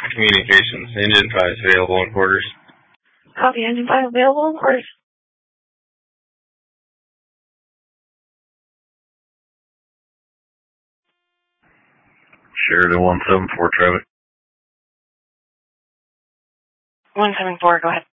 Communications, engine 5 is available in quarters. Copy, engine 5 available in quarters. Sheridan 174 traffic. 174, go ahead.